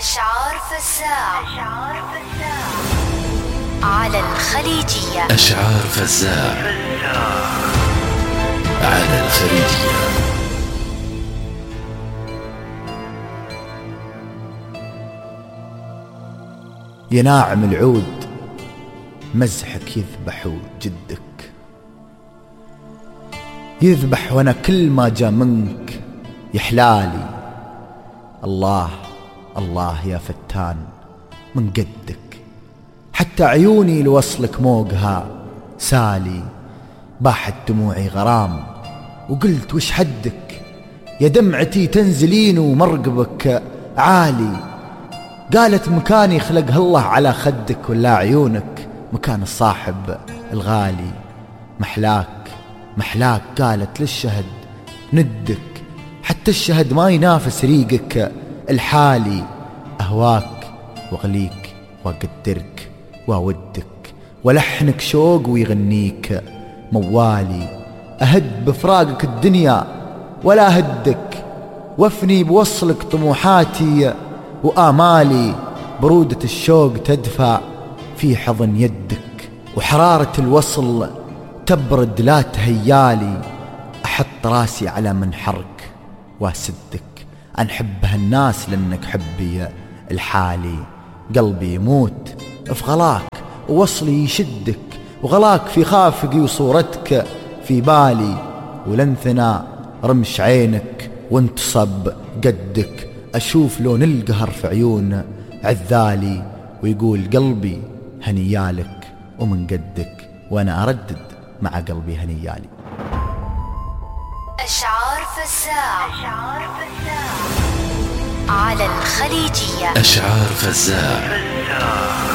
أشعار فزاع على الخليجية. أشعار فزاع على الخليجية. يا ناعم العود مزحك يذبح جدك، يذبح وانا كل ما جا منك يحلالي. الله الله يا فتان من قدك، حتى عيوني لوصلك موقها سالي. باحت دموعي غرام وقلت وش حدك، يا دمعتي تنزلين ومرقبك عالي. قالت مكاني خلقها الله على خدك، ولا عيونك مكان الصاحب الغالي. محلاك محلاك قالت للشهد ندك، حتى الشهد ما ينافس ريقك الحالي. أهواك وأغليك وأقدرك وأودك، ولحنك شوق ويغنيك موالي. أهد بفراقك الدنيا ولا هدك، وافني بوصلك طموحاتي وآمالي. برودة الشوق تدفع في حضن يدك، وحرارة الوصل تبرد لا تهيالي. أحط راسي على منحرك واسدك، أنحب هالناس لأنك حبي الحالي. قلبي يموت في غلاك ووصلي يشدك، وغلاك في خافقي وصورتك في بالي. ولنثنا رمش عينك وانتصب قدك، أشوف لون القهر في عيون عذالي. ويقول قلبي هنيالك ومن قدك، وأنا أردد مع قلبي هنيالي. أشعار فزاع على الخليجية. أشعار فزاع